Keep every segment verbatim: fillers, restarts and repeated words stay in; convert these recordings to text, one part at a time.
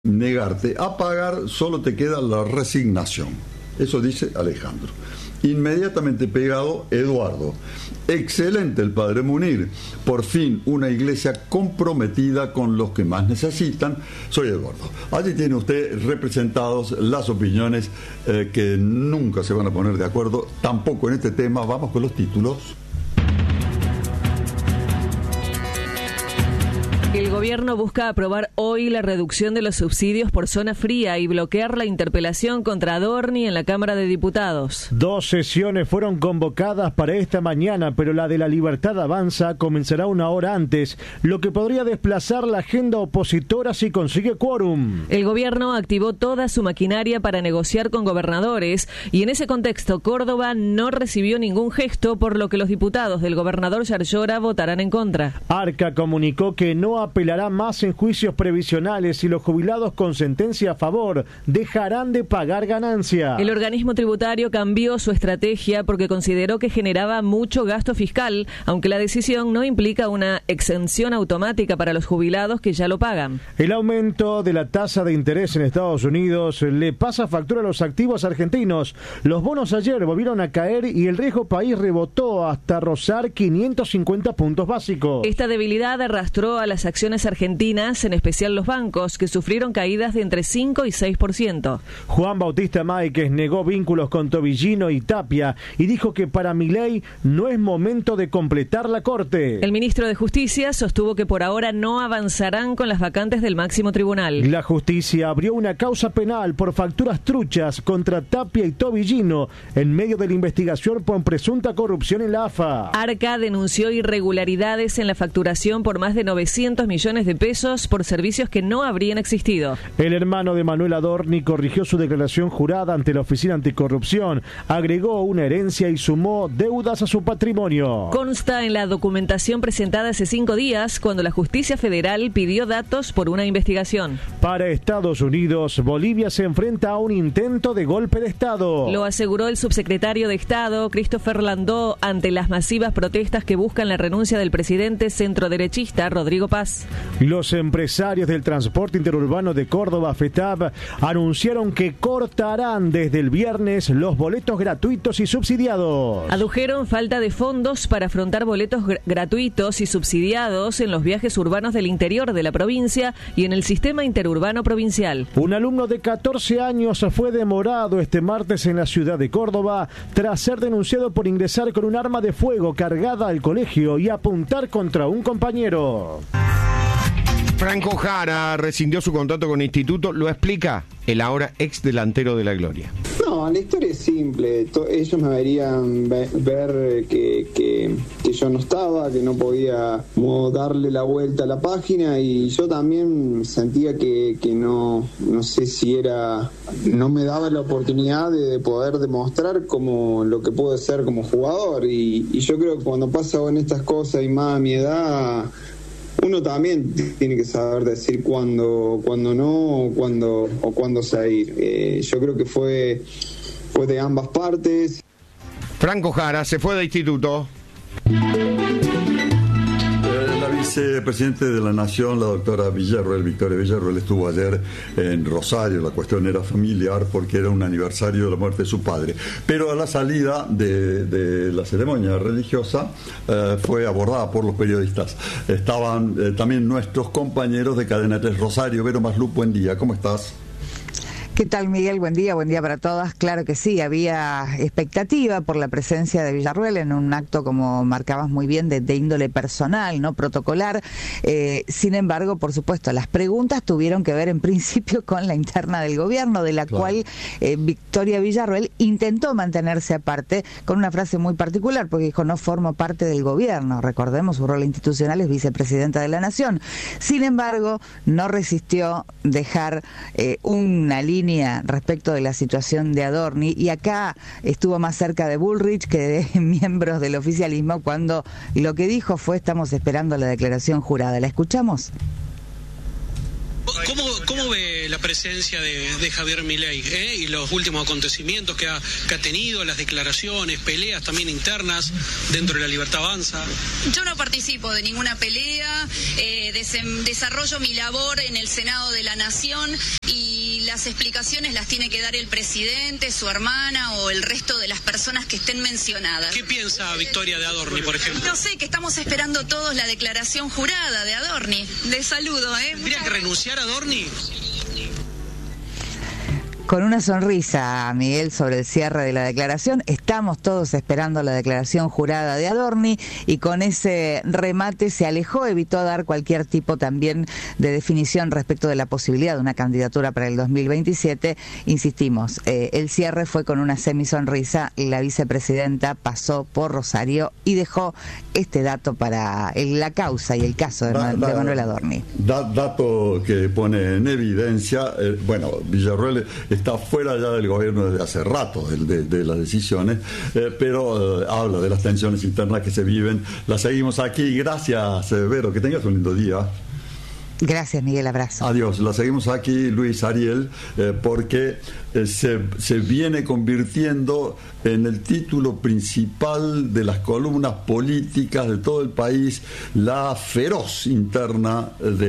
negarte a pagar, solo te queda la resignación. Eso dice Alejandro. Inmediatamente pegado, Eduardo. Excelente el padre Munir. Por fin una iglesia comprometida con los que más necesitan. Soy Eduardo. Allí tiene usted representados las opiniones eh, que nunca se van a poner de acuerdo, tampoco en este tema. Vamos con los títulos. El gobierno busca aprobar hoy la reducción de los subsidios por zona fría y bloquear la interpelación contra Adorni en la Cámara de Diputados. Dos sesiones fueron convocadas para esta mañana, pero la de La Libertad Avanza comenzará una hora antes, lo que podría desplazar la agenda opositora si consigue quórum. El gobierno activó toda su maquinaria para negociar con gobernadores y en ese contexto Córdoba no recibió ningún gesto, por lo que los diputados del gobernador Yarlora votarán en contra. Arca comunicó que no apelará más en juicios previsionales y los jubilados con sentencia a favor dejarán de pagar ganancia. El organismo tributario cambió su estrategia porque consideró que generaba mucho gasto fiscal, aunque la decisión no implica una exención automática para los jubilados que ya lo pagan. El aumento de la tasa de interés en Estados Unidos le pasa factura a los activos argentinos. Los bonos ayer volvieron a caer y el riesgo país rebotó hasta rozar quinientos cincuenta puntos básicos. Esta debilidad arrastró a las acciones argentinas, en especial los bancos, que sufrieron caídas de entre cinco y seis por ciento. Juan Bautista Máiquez negó vínculos con Tobillino y Tapia y dijo que para Milei no es momento de completar la corte. El ministro de Justicia sostuvo que por ahora no avanzarán con las vacantes del máximo tribunal. La justicia abrió una causa penal por facturas truchas contra Tapia y Tobillino en medio de la investigación por presunta corrupción en la A F A. Arca denunció irregularidades en la facturación por más de novecientos millones de pesos por servicios que no habrían existido. El hermano de Manuel Adorni corrigió su declaración jurada ante la Oficina Anticorrupción, agregó una herencia y sumó deudas a su patrimonio. Consta en la documentación presentada hace cinco días cuando la Justicia Federal pidió datos por una investigación. Para Estados Unidos, Bolivia se enfrenta a un intento de golpe de Estado. Lo aseguró el subsecretario de Estado, Christopher Landó, ante las masivas protestas que buscan la renuncia del presidente centroderechista Rodrigo Paz. Los empresarios del transporte interurbano de Córdoba, FETAP, anunciaron que cortarán desde el viernes los boletos gratuitos y subsidiados. Adujeron falta de fondos para afrontar boletos gr- gratuitos y subsidiados en los viajes urbanos del interior de la provincia y en el sistema interurbano provincial. Un alumno de catorce años fue demorado este martes en la ciudad de Córdoba tras ser denunciado por ingresar con un arma de fuego cargada al colegio y apuntar contra un compañero. Franco Jara rescindió su contrato con el instituto, lo explica el ahora ex delantero de la Gloria. No, la historia es simple. To- ellos me verían ve- ver que, que, que yo no estaba, que no podía como darle la vuelta a la página, y yo también sentía que, que no, no sé si era, no me daba la oportunidad de, de poder demostrar como lo que puedo ser como jugador, y, y yo creo que cuando pasan estas cosas y más a mi edad, uno también tiene que saber decir cuándo, cuándo no, cuándo o cuándo salir. Eh, yo creo que fue, fue de ambas partes. Franco Jara se fue del instituto. La vicepresidenta de la Nación, la doctora Villarroel, Victoria Villarroel, estuvo ayer en Rosario. La cuestión era familiar porque era un aniversario de la muerte de su padre. Pero a la salida de, de la ceremonia religiosa eh, fue abordada por los periodistas. Estaban eh, también nuestros compañeros de Cadena tres Rosario. Vero Maslup, buen día, ¿cómo estás? ¿Qué tal, Miguel? Buen día, buen día para todas. Claro que sí, había expectativa por la presencia de Villarroel en un acto, como marcabas muy bien, de, de índole personal, no protocolar. Eh, sin embargo, por supuesto, las preguntas tuvieron que ver en principio con la interna del gobierno, de la claro. cual eh, Victoria Villarroel intentó mantenerse aparte con una frase muy particular, porque dijo: no formo parte del gobierno. Recordemos, su rol institucional es vicepresidenta de la Nación. Sin embargo, no resistió dejar eh, una línea respecto de la situación de Adorni, y acá estuvo más cerca de Bullrich que de miembros del oficialismo cuando lo que dijo fue: estamos esperando la declaración jurada. ¿La escuchamos? ¿Cómo, cómo ve la presencia de, de Javier Milei ¿eh? y los últimos acontecimientos que ha, que ha tenido, las declaraciones, peleas también internas dentro de la Libertad Avanza? Yo no participo de ninguna pelea, eh, des- desarrollo mi labor en el Senado de la Nación y las explicaciones las tiene que dar el presidente, su hermana o el resto de las personas que estén mencionadas. ¿Qué piensa Victoria de Adorni, por ejemplo? No sé, que estamos esperando todos la declaración jurada de Adorni. Les saludo, ¿eh? ¿Tendría que renunciar a Adorni? Con una sonrisa, Miguel, sobre el cierre de la declaración. Estamos todos esperando la declaración jurada de Adorni y con ese remate se alejó, evitó dar cualquier tipo también de definición respecto de la posibilidad de una candidatura para el dos mil veintisiete. Insistimos, eh, el cierre fue con una semisonrisa. La vicepresidenta pasó por Rosario y dejó este dato para el, la causa y el caso de, da, de Manuel Adorni. Da, dato que pone en evidencia, eh, bueno, Villarruel está fuera ya del gobierno desde hace rato de, de, de las decisiones, eh, pero eh, habla de las tensiones internas que se viven. Las seguimos aquí. Gracias, eh, Vero, que tengas un lindo día. Gracias, Miguel, abrazo. Adiós, la seguimos aquí, Luis, Ariel, eh, porque eh, se, se viene convirtiendo en el título principal de las columnas políticas de todo el país, la feroz interna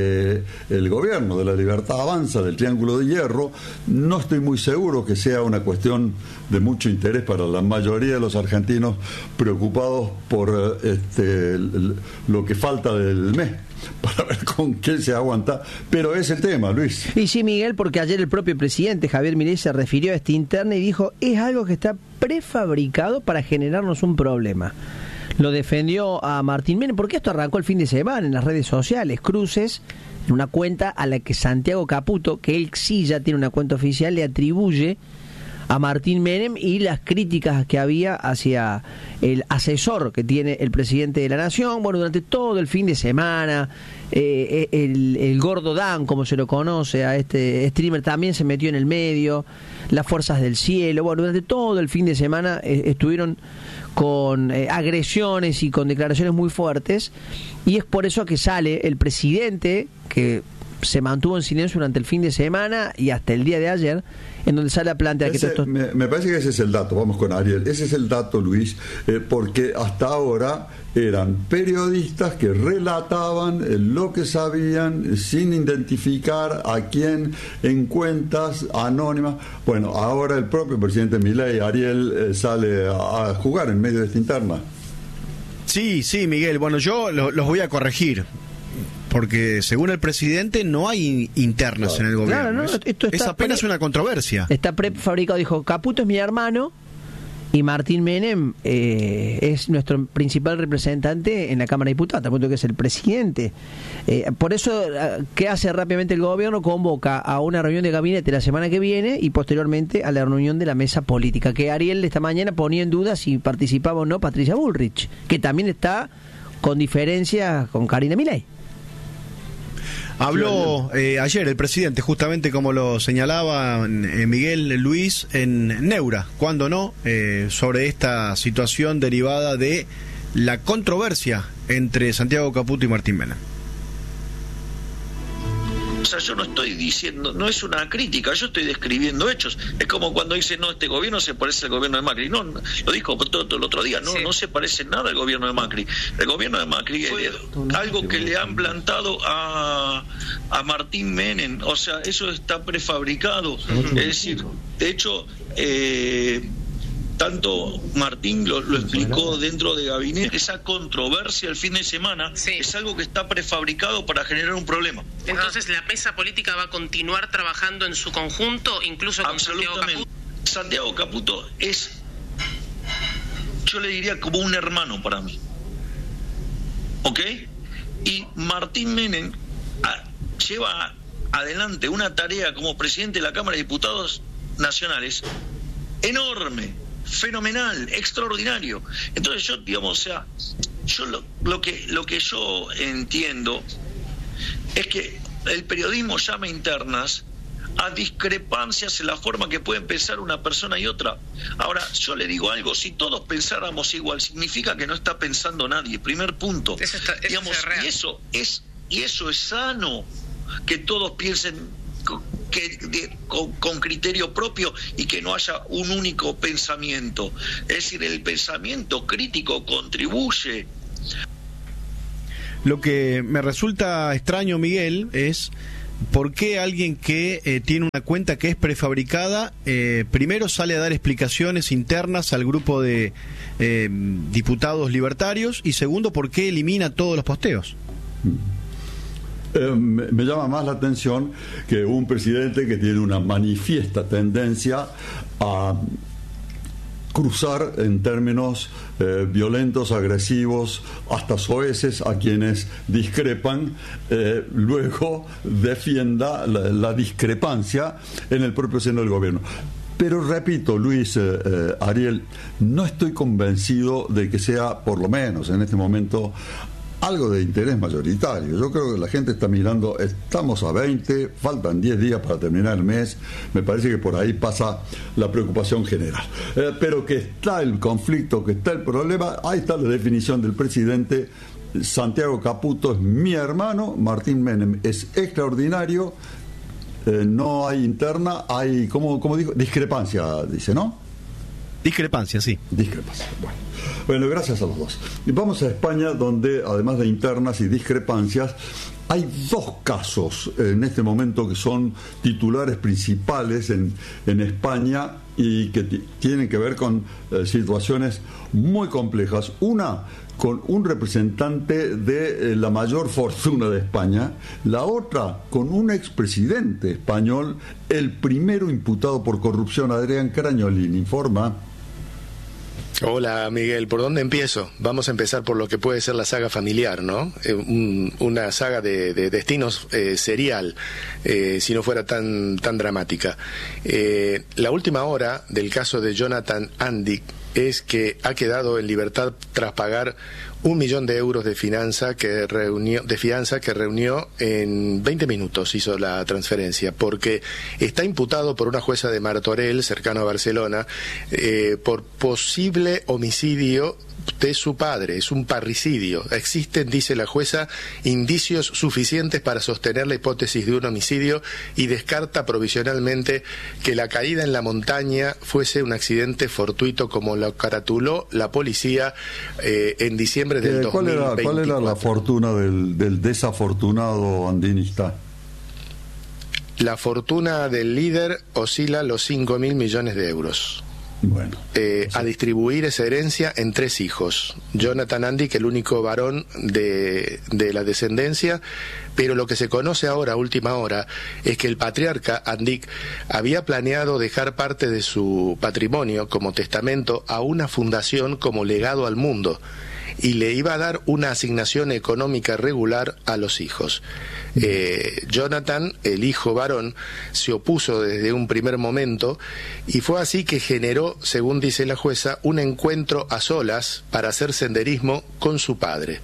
del gobierno, de la Libertad Avanza, del Triángulo de Hierro. No estoy muy seguro que sea una cuestión de mucho interés para la mayoría de los argentinos preocupados por eh, este, lo que falta del mes, para ver con qué se aguanta, pero es el tema, Luis. Y sí, Miguel, porque ayer el propio presidente Javier Milei se refirió a esta interna y dijo, es algo que está prefabricado para generarnos un problema. Lo defendió a Martín Menem, porque esto arrancó el fin de semana en las redes sociales, cruces, en una cuenta a la que Santiago Caputo, que él sí ya tiene una cuenta oficial, le atribuye a Martín Menem y las críticas que había hacia el asesor que tiene el presidente de la Nación. Bueno, durante todo el fin de semana, eh, el, el gordo Dan, como se lo conoce a este streamer, también se metió en el medio, las fuerzas del cielo. Bueno, durante todo el fin de semana eh, estuvieron con eh, agresiones y con declaraciones muy fuertes, y es por eso que sale el presidente, que se mantuvo en silencio durante el fin de semana y hasta el día de ayer, en donde sale a plantear ese, que todo esto... me, me parece que ese es el dato, vamos con Ariel, ese es el dato, Luis, eh, porque hasta ahora eran periodistas que relataban eh, lo que sabían, eh, sin identificar a quién, en cuentas anónimas. Bueno, ahora el propio presidente Milei, Ariel, eh, sale a, a jugar en medio de esta interna. Sí, sí, Miguel, bueno, yo lo, los voy a corregir, porque según el presidente no hay internas claro. en el gobierno. Claro, no, es, esto está es apenas pre, una controversia. Está prefabricado, dijo, Caputo es mi hermano y Martín Menem eh, es nuestro principal representante en la Cámara de Diputados, Caputo que es el presidente. Eh, por eso, ¿qué hace rápidamente el gobierno? Convoca a una reunión de gabinete la semana que viene y posteriormente a la reunión de la mesa política, que Ariel esta mañana ponía en duda si participaba o no Patricia Bullrich, que también está con diferencia con Karina Milei. Habló eh, ayer el presidente, justamente como lo señalaba eh, Miguel Luis, en Neura, cuando no, eh, sobre esta situación derivada de la controversia entre Santiago Caputo y Martín Menem. O sea, yo no estoy diciendo, no es una crítica, yo estoy describiendo hechos. Es como cuando dicen, no, este gobierno se parece al gobierno de Macri. No, lo dijo todo, todo el otro día, no, sí. no se parece nada al gobierno de Macri. El gobierno de Macri es algo que le han plantado a, a Martín Menem. O sea, eso está prefabricado. Es decir, de hecho, eh, tanto Martín lo, lo explicó dentro de gabinete, esa controversia el fin de semana sí. es algo que está prefabricado para generar un problema. Entonces la mesa política va a continuar trabajando en su conjunto, incluso con Santiago Caputo. Santiago Caputo es, yo le diría, como un hermano para mí, ¿ok? Y Martín Menem a, lleva adelante una tarea como presidente de la Cámara de Diputados Nacionales enorme, fenomenal, extraordinario. Entonces yo, digamos, o sea, yo lo, lo que lo que yo entiendo es que el periodismo llama internas a discrepancias en la forma que pueden pensar una persona y otra. Ahora, yo le digo algo, si todos pensáramos igual, significa que no está pensando nadie, primer punto. Eso está, eso digamos, es real. Y eso es, y eso es sano, que todos piensen que de, con, con criterio propio y que no haya un único pensamiento. Es decir, el pensamiento crítico contribuye. Lo que me resulta extraño, Miguel, es por qué alguien que eh, tiene una cuenta que es prefabricada, eh, primero sale a dar explicaciones internas al grupo de eh, diputados libertarios, y segundo, por qué elimina todos los posteos. Eh, me, me llama más la atención que un presidente que tiene una manifiesta tendencia a cruzar en términos eh, violentos, agresivos, hasta soeces a quienes discrepan, eh, luego defienda la, la discrepancia en el propio seno del gobierno. Pero repito, Luis, eh, eh, Ariel, no estoy convencido de que sea, por lo menos en este momento, algo de interés mayoritario. Yo creo que la gente está mirando, estamos a veinte, faltan diez días para terminar el mes, me parece que por ahí pasa la preocupación general. Eh, pero que está el conflicto, que está el problema, ahí está la definición del presidente. Santiago Caputo es mi hermano, Martín Menem es extraordinario, eh, no hay interna, hay, ¿cómo, cómo dijo? Discrepancia, dice, ¿no? Discrepancia, sí. Discrepancia, bueno. Bueno, gracias a los dos. Y vamos a España, donde además de internas y discrepancias, hay dos casos en este momento que son titulares principales en, en España y que t- tienen que ver con eh, situaciones muy complejas. Una con un representante de eh, la mayor fortuna de España, la otra con un expresidente español, el primero imputado por corrupción. Adrián Carañolín informa. Hola Miguel, ¿por dónde empiezo? Vamos a empezar por lo que puede ser la saga familiar, ¿no? Eh, un, una saga de, de destinos eh, serial, eh, si no fuera tan, tan dramática. Eh, la última hora del caso de Jonathan Andic es que ha quedado en libertad tras pagar un millón de euros de fianza que reunió, de fianza que reunió en veinte minutos, hizo la transferencia, porque está imputado por una jueza de Martorell, cercano a Barcelona, eh, por posible homicidio de su padre. Es un parricidio. Existen, dice la jueza, indicios suficientes para sostener la hipótesis de un homicidio y descarta provisionalmente que la caída en la montaña fuese un accidente fortuito como lo caratuló la policía eh, en diciembre del ¿Cuál dos mil veinticuatro. era, ¿Cuál era la fortuna del, del desafortunado andinista? La fortuna del líder oscila los cinco mil millones de euros. Bueno, eh, a distribuir esa herencia en tres hijos. Jonathan Andic, el único varón de, de la descendencia, pero lo que se conoce ahora, a última hora, es que el patriarca Andic había planeado dejar parte de su patrimonio como testamento a una fundación como legado al mundo, y le iba a dar una asignación económica regular a los hijos. Eh, Jonathan, el hijo varón, se opuso desde un primer momento, y fue así que generó, según dice la jueza, un encuentro a solas para hacer senderismo con su padre.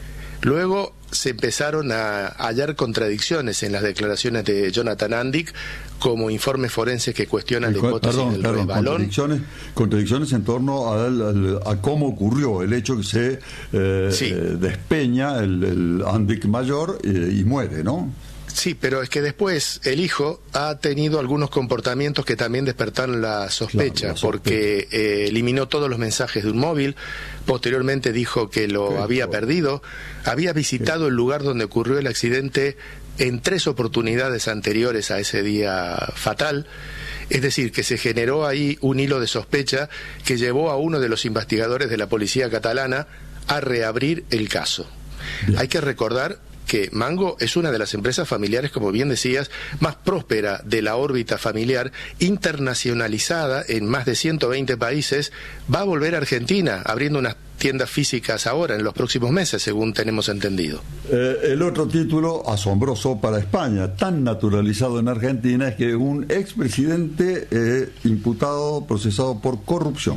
Luego se empezaron a hallar contradicciones en las declaraciones de Jonathan Andic, como informes forenses que cuestionan la hipótesis perdón, del perdón, resbalón. Contradicciones, contradicciones en torno a, a, a cómo ocurrió el hecho que se eh, Sí. eh, despeña el, el Andic mayor eh, y muere, ¿no? Sí, pero es que después el hijo ha tenido algunos comportamientos que también despertaron la sospecha, Claro, la sospecha. porque eh, eliminó todos los mensajes de un móvil, posteriormente dijo que lo Qué había cosa. perdido, había visitado el lugar donde ocurrió el accidente en tres oportunidades anteriores a ese día fatal. Es decir, que se generó ahí un hilo de sospecha que llevó a uno de los investigadores de la policía catalana a reabrir el caso. Bien. Hay que recordar que Mango es una de las empresas familiares, como bien decías, más próspera de la órbita familiar, internacionalizada en más de ciento veinte países. Va a volver a Argentina, abriendo unas tiendas físicas ahora, en los próximos meses, según tenemos entendido. Eh, el otro título asombroso para España, tan naturalizado en Argentina, es que un expresidente eh, imputado, procesado por corrupción.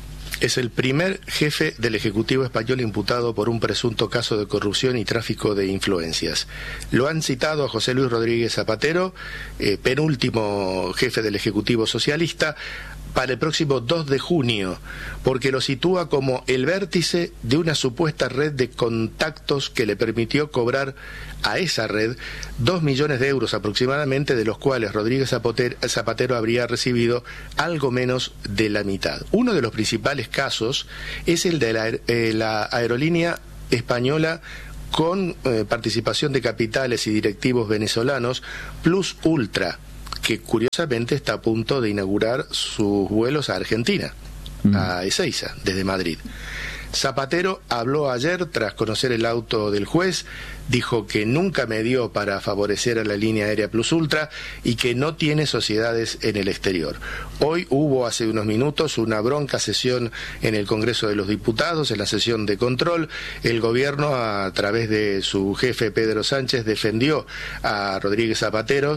Es el primer jefe del Ejecutivo español imputado por un presunto caso de corrupción y tráfico de influencias. Lo han citado a José Luis Rodríguez Zapatero, eh, penúltimo jefe del Ejecutivo socialista, para el próximo dos de junio, porque lo sitúa como el vértice de una supuesta red de contactos que le permitió cobrar a esa red dos millones de euros aproximadamente, de los cuales Rodríguez Zapatero habría recibido algo menos de la mitad. Uno de los principales casos es el de la, eh, la aerolínea española con eh, participación de capitales y directivos venezolanos, Plus Ultra, que curiosamente está a punto de inaugurar sus vuelos a Argentina, mm. a Ezeiza, desde Madrid. Zapatero habló ayer tras conocer el auto del juez, dijo que nunca medió para favorecer a la línea aérea Plus Ultra y que no tiene sociedades en el exterior. Hoy hubo hace unos minutos una bronca sesión en el Congreso de los Diputados, en la sesión de control. El gobierno, a través de su jefe Pedro Sánchez, defendió a Rodríguez Zapatero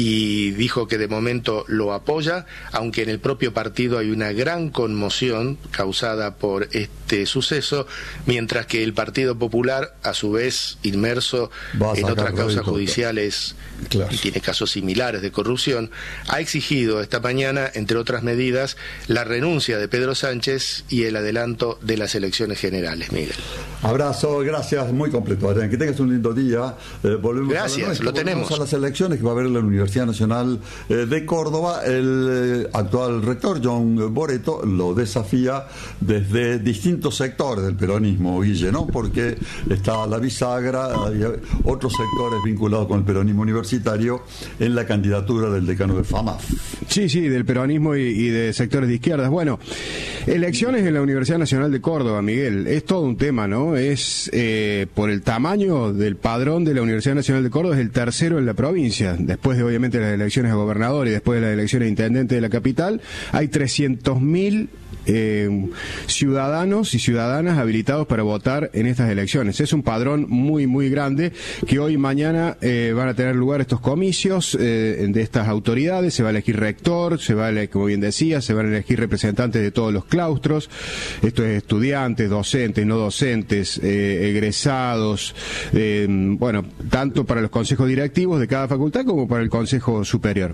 y dijo que de momento lo apoya, aunque en el propio partido hay una gran conmoción causada por este suceso, mientras que el Partido Popular, a su vez inmerso en otras causas judiciales, claro, y tiene casos similares de corrupción, ha exigido esta mañana, entre otras medidas, la renuncia de Pedro Sánchez y el adelanto de las elecciones generales. Miguel. Abrazo, gracias, muy completo, Adrián. Que tengas un lindo día. Eh, volvemos gracias, a lo tenemos. a las elecciones que va a haber en la Universidad Nacional eh, de Córdoba. El eh, actual rector, John Boretto, lo desafía desde distintos sectores del peronismo, Guille, ¿no? Porque está la bisagra, hay otros sectores vinculados con el peronismo universitario en la candidatura del decano de FAMAF. Sí, sí, del peronismo y, y de sectores de izquierdas. Bueno, elecciones en la Universidad Nacional de Córdoba, Miguel, es todo un tema, ¿no? Es eh, por el tamaño del padrón de la Universidad Nacional de Córdoba, es el tercero en la provincia, después de obviamente las elecciones a gobernador y después de las elecciones a intendente de la capital. Hay trescientos mil Eh, ciudadanos y ciudadanas habilitados para votar en estas elecciones. Es un padrón muy, muy grande que hoy y mañana eh, van a tener lugar estos comicios eh, de estas autoridades. Se va a elegir rector, se va a elegir, como bien decía, se van a elegir representantes de todos los claustros. Esto es estudiantes, docentes, no docentes, eh, egresados, eh, bueno, tanto para los consejos directivos de cada facultad como para el consejo superior.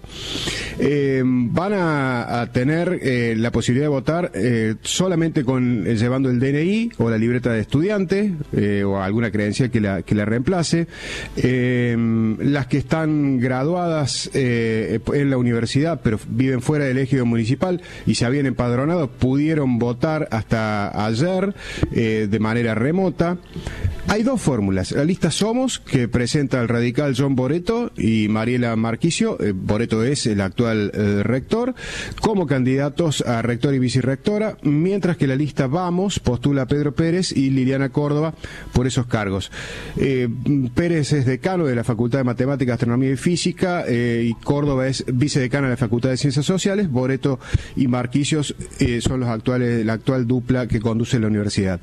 Eh, van a, a tener eh, la posibilidad de votar Eh, solamente con eh, llevando el D N I o la libreta de estudiante eh, o alguna credencial que la, que la reemplace. Eh, las que están graduadas eh, en la universidad pero viven fuera del ejido municipal y se habían empadronado pudieron votar hasta ayer eh, de manera remota. Hay dos fórmulas. La lista Somos, que presenta el radical John Boretto y Mariela Marquicio. Eh, Boretto es el actual eh, rector, como candidatos a rector y vicerrectora, mientras que la lista Vamos postula a Pedro Pérez y Liliana Córdoba por esos cargos. Eh, Pérez es decano de la Facultad de Matemáticas, Astronomía y Física eh, y Córdoba es vicedecana de la Facultad de Ciencias Sociales. Boretto y Marquicios eh, son los actuales, la actual dupla que conduce la universidad.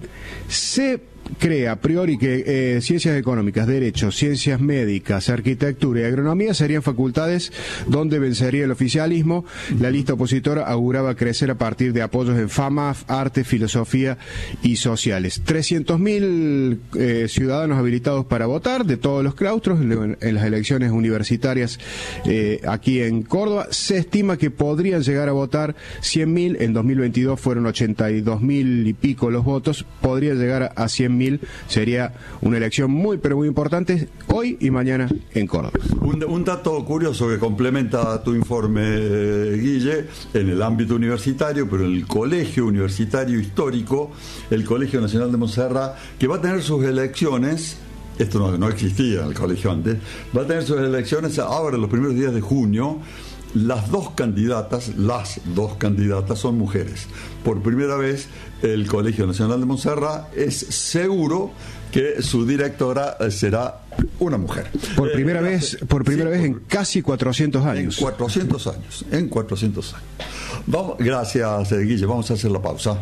Se cree a priori que eh, ciencias económicas, derecho, ciencias médicas, arquitectura y agronomía serían facultades donde vencería el oficialismo. La lista opositora auguraba crecer a partir de apoyos en FAMAF, arte, filosofía y sociales. trescientos mil eh, ciudadanos habilitados para votar de todos los claustros en, en las elecciones universitarias eh, aquí en Córdoba. Se estima que podrían llegar a votar cien mil, en dos mil veintidós fueron ochenta y dos mil y pico los votos, podría llegar a cien mil. Sería una elección muy pero muy importante hoy y mañana en Córdoba. Un, un dato curioso que complementa tu informe, eh, Guille, en el ámbito universitario, pero en el Colegio Universitario Histórico, el Colegio Nacional de Montserrat, que va a tener sus elecciones. Esto no, no existía en el colegio antes. Va a tener sus elecciones ahora, los primeros días de junio. Las dos candidatas, las dos candidatas son mujeres. Por primera vez, el Colegio Nacional de Montserrat es seguro que su directora será una mujer. Por primera eh, vez, por primera sí, vez por, en casi cuatrocientos años. En cuatrocientos años, en cuatrocientos años. Vamos, gracias, Guille. Vamos a hacer la pausa.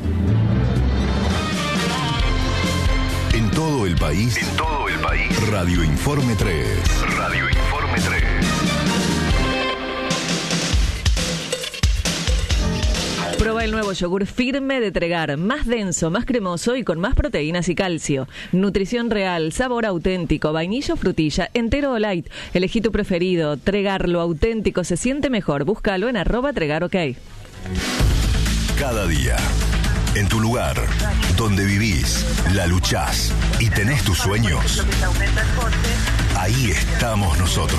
En todo el país, en todo el país, Radio Informe tres. Radio Informe tres. Prueba el nuevo yogur firme de Tregar, más denso, más cremoso y con más proteínas y calcio. Nutrición real, sabor auténtico, vainilla o frutilla, entero o light. Elegí tu preferido. Tregar, lo auténtico se siente mejor. Búscalo en arroba Tregar OK. Cada día, en tu lugar, donde vivís, la luchás y tenés tus sueños, ahí estamos nosotros.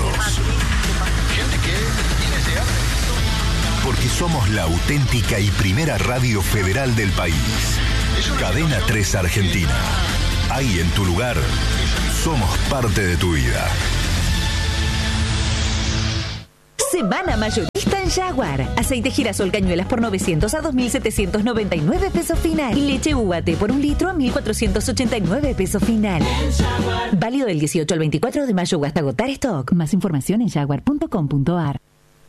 Porque somos la auténtica y primera radio federal del país. Cadena tres Argentina. Ahí en tu lugar, somos parte de tu vida. Semana mayorista en Jaguar. Aceite girasol cañuelas por novecientos a dos mil setecientos noventa y nueve pesos final. Y leche U A T por un litro a mil cuatrocientos ochenta y nueve pesos final. Válido del dieciocho al veinticuatro de mayo hasta agotar stock. Más información en jaguar punto com punto a r.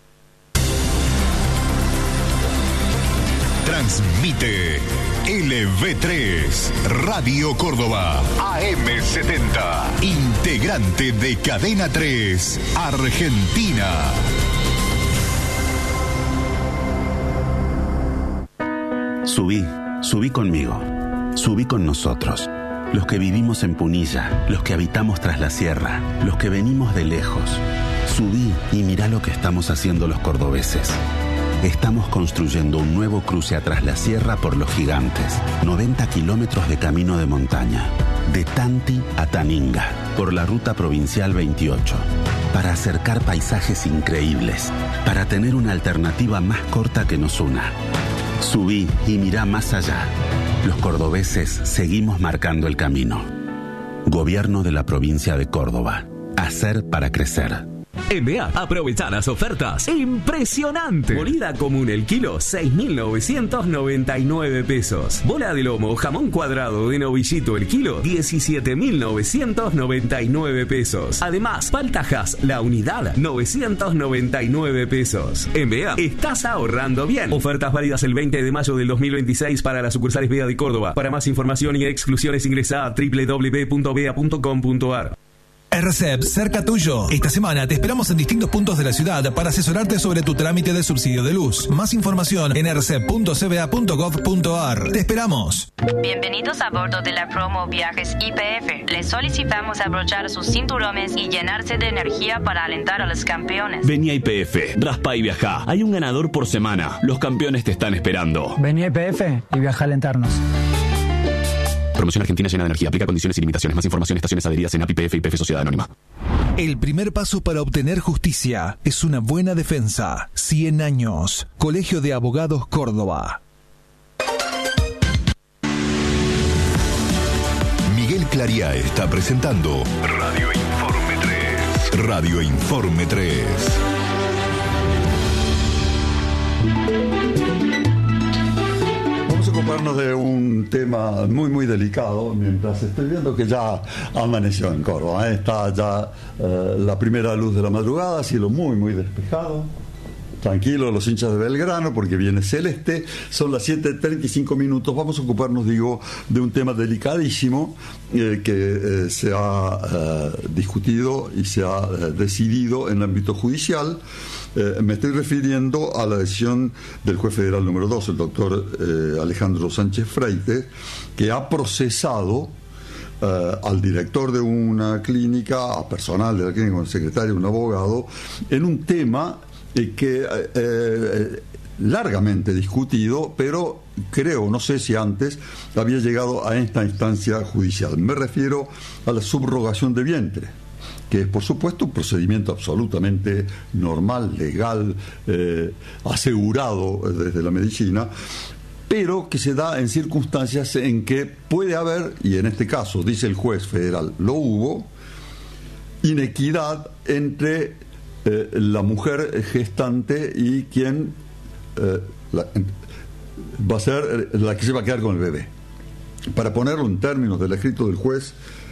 Transmite L V tres, Radio Córdoba, A M setenta, integrante de Cadena tres, Argentina. Subí, subí conmigo, subí con nosotros, los que vivimos en Punilla, los que habitamos tras la sierra, los que venimos de lejos. Subí y mirá lo que estamos haciendo los cordobeses. Estamos construyendo un nuevo cruce a Tras la Sierra por los Gigantes. noventa kilómetros de camino de montaña. De Tanti a Taninga. Por la ruta provincial veintiocho. Para acercar paisajes increíbles. Para tener una alternativa más corta que nos una. Subí y mirá más allá. Los cordobeses seguimos marcando el camino. Gobierno de la provincia de Córdoba. Hacer para crecer. En B A, aprovechá las ofertas impresionantes. Molida común el kilo, seis mil novecientos noventa y nueve pesos. Bola de lomo o jamón cuadrado de novillito el kilo, diecisiete mil novecientos noventa y nueve pesos. Además, paltajas la unidad, novecientos noventa y nueve pesos. En B A, estás ahorrando bien. Ofertas válidas el veinte de mayo del dos mil veintiséis para las sucursales B A de Córdoba. Para más información y exclusiones ingresa a doble u doble u doble u punto b a punto com punto a r. R C E P cerca tuyo. Esta semana te esperamos en distintos puntos de la ciudad para asesorarte sobre tu trámite de subsidio de luz. Más información en r c e p punto c b a punto gov punto a r. Te esperamos. Bienvenidos a bordo de la promo Viajes I P F. Les solicitamos abrochar sus cinturones y llenarse de energía para alentar a los campeones. Vení a I P F, raspa y viajá. Hay un ganador por semana. Los campeones te están esperando. Vení a I P F y viaja a alentarnos. Promoción Argentina llena de energía. Aplica condiciones y limitaciones. Más información, estaciones adheridas en A P I P F y P F Sociedad Anónima. El primer paso para obtener justicia es una buena defensa. cien años. Colegio de Abogados Córdoba. Miguel Clariá está presentando Radio Informe tres. Radio Informe tres. Ocuparnos de un tema muy muy delicado mientras estoy viendo que ya amaneció en Córdoba, ¿eh? Está ya eh, la primera luz de la madrugada, cielo muy muy despejado, tranquilo los hinchas de Belgrano porque viene celeste. Son las siete treinta y cinco minutos. Vamos a ocuparnos, digo, de un tema delicadísimo eh, que eh, se ha eh, discutido y se ha eh, decidido en el ámbito judicial. Eh, me estoy refiriendo a la decisión del juez federal número dos, el doctor eh, Alejandro Sánchez Freites, que ha procesado eh, al director de una clínica, a personal de la clínica, un secretario, un abogado, en un tema eh, que eh, eh, largamente discutido, pero creo, no sé si antes, había llegado a esta instancia judicial. Me refiero a la subrogación de vientre, que es por supuesto un procedimiento absolutamente normal, legal, eh, asegurado desde la medicina, pero que se da en circunstancias en que puede haber, y en este caso dice el juez federal, lo hubo, inequidad entre eh, la mujer gestante y quien eh, la, va a ser la que se va a quedar con el bebé. Para ponerlo en términos del escrito del juez,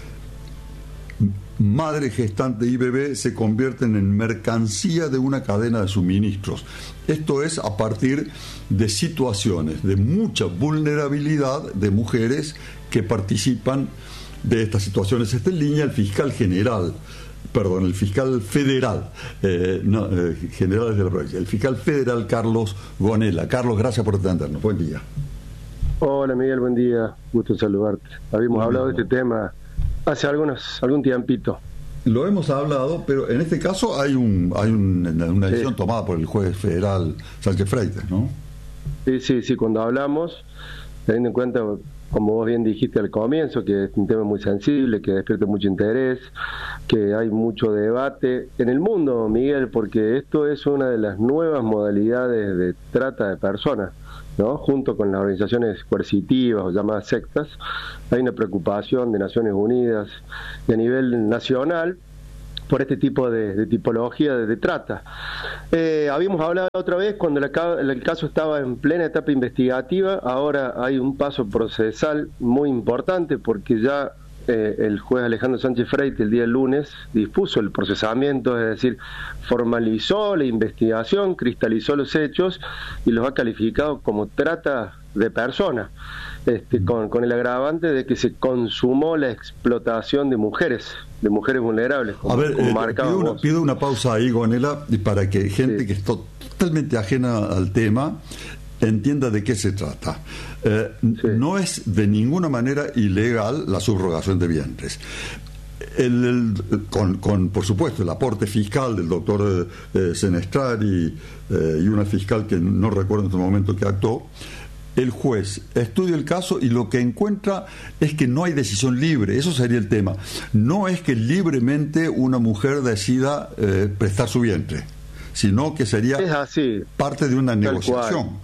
madre, gestante y bebé se convierten en mercancía de una cadena de suministros. Esto es a partir de situaciones de mucha vulnerabilidad de mujeres que participan de estas situaciones. Está en línea el fiscal general, perdón, el fiscal federal, eh, no, eh, general de la provincia, el fiscal federal Carlos Gonella. Carlos, gracias por atendernos. Buen día. Hola Miguel, buen día. Gusto en saludarte. Habíamos buen hablado día. de este tema hace algunos, algún tiempito. Lo hemos hablado, pero en este caso hay un hay un, una decisión sí. tomada por el juez federal Sánchez Freites, ¿no? Sí, sí, sí, cuando hablamos, teniendo en cuenta, como vos bien dijiste al comienzo, que es un tema muy sensible, que despierta mucho interés, que hay mucho debate en el mundo, Miguel, porque esto es una de las nuevas modalidades de trata de personas, ¿no? Junto con las organizaciones coercitivas o llamadas sectas, hay una preocupación de Naciones Unidas y a nivel nacional por este tipo de, de tipología de, de trata. Eh, habíamos hablado otra vez cuando el, el caso estaba en plena etapa investigativa. Ahora hay un paso procesal muy importante porque ya eh, el juez Alejandro Sánchez Freite el día lunes dispuso el procesamiento, es decir, formalizó la investigación, cristalizó los hechos y los ha calificado como trata de personas, este, con, con el agravante de que se consumó la explotación de mujeres, de mujeres vulnerables. Como, a ver, como eh, pido, una, pido una pausa ahí, Gonela, para que gente sí. que está totalmente ajena al tema entienda de qué se trata. Eh, sí. No es de ninguna manera ilegal la subrogación de vientres. El, el, con, con, por supuesto, el aporte fiscal del doctor eh, Senestrari eh, y una fiscal que no recuerdo en este momento que actuó, el juez estudia el caso y lo que encuentra es que no hay decisión libre. Eso sería el tema. No es que libremente una mujer decida eh, prestar su vientre, sino que sería es así, parte de una tal negociación. Cual.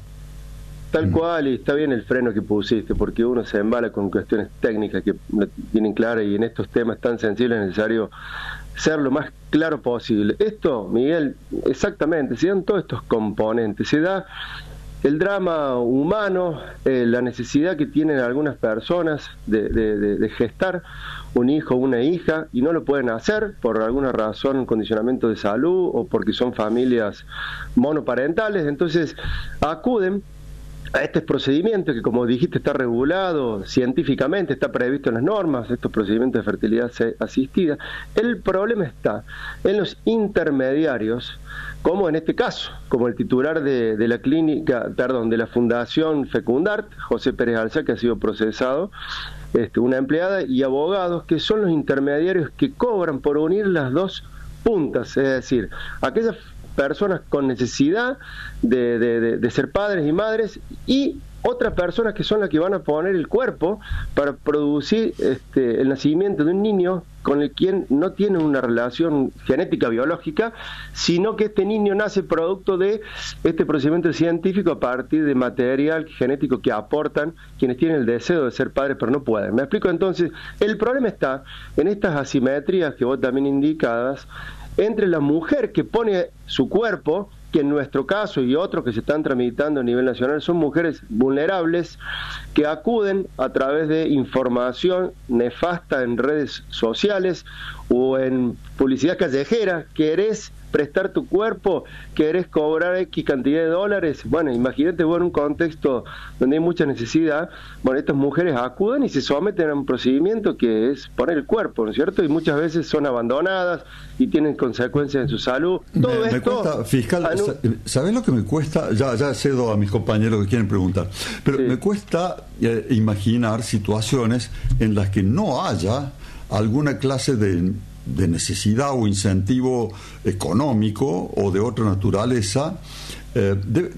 Tal mm. cual, y está bien el freno que pusiste, porque uno se embala con cuestiones técnicas que no tienen claras, y en estos temas tan sensibles es necesario ser lo más claro posible. Esto, Miguel, exactamente, se dan todos estos componentes, se da el drama humano, eh, la necesidad que tienen algunas personas de, de, de, de gestar un hijo o una hija y no lo pueden hacer por alguna razón, condicionamiento de salud o porque son familias monoparentales. Entonces acuden a este procedimiento que, como dijiste, está regulado científicamente, está previsto en las normas, estos procedimientos de fertilidad asistida. El problema está en los intermediarios, como en este caso, como el titular de, de la clínica, perdón, de la Fundación Fecundart, José Pérez Alzá, que ha sido procesado, este, una empleada y abogados que son los intermediarios que cobran por unir las dos puntas, es decir, aquellas personas con necesidad de, de, de, de ser padres y madres y otras personas que son las que van a poner el cuerpo para producir este, el nacimiento de un niño con el quien no tiene una relación genética biológica, sino que este niño nace producto de este procedimiento científico a partir de material genético que aportan quienes tienen el deseo de ser padres pero no pueden. ¿Me explico? Entonces, el problema está en estas asimetrías que vos también indicabas entre la mujer que pone su cuerpo, que en nuestro caso y otros que se están tramitando a nivel nacional son mujeres vulnerables que acuden a través de información nefasta en redes sociales o en publicidad callejera. Querés prestar tu cuerpo, querés cobrar X cantidad de dólares. Bueno, imagínate vos en un contexto donde hay mucha necesidad. Bueno, estas mujeres acuden y se someten a un procedimiento que es poner el cuerpo, ¿no es cierto? Y muchas veces son abandonadas y tienen consecuencias en su salud. Todo me, esto... Me cuesta, fiscal, ¿sabés lo que me cuesta? Ya, ya cedo a mis compañeros que quieren preguntar, pero sí. me cuesta eh, imaginar situaciones en las que no haya alguna clase de de necesidad o incentivo económico o de otra naturaleza. Eh, de,